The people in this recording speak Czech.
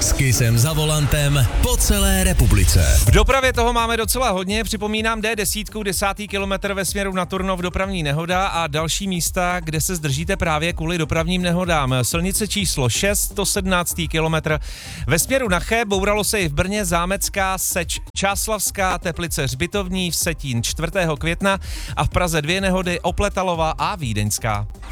S Kissem za volantem po celé republice. V dopravě toho máme docela hodně, připomínám D10, 10. kilometr ve směru na Turnov, dopravní nehoda a další místa, kde se zdržíte právě kvůli dopravním nehodám. Silnice číslo 6, 117. kilometr ve směru na Ché, bouralo se i v Brně, Zámecká, Seč, Čáslavská, Teplice, Hřbitovní, Vsetín 4. května a v Praze 2 nehody, Opletalová a Vídeňská.